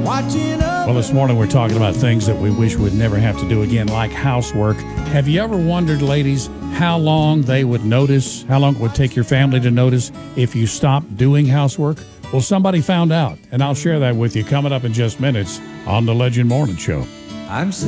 Well, this morning we're talking about things that we wish we'd never have to do again, like housework. Have you ever wondered, ladies, how long they would notice, how long it would take your family to notice if you stopped doing housework? Well, somebody found out, and I'll share that with you coming up in just minutes on the Legend Morning Show. I'm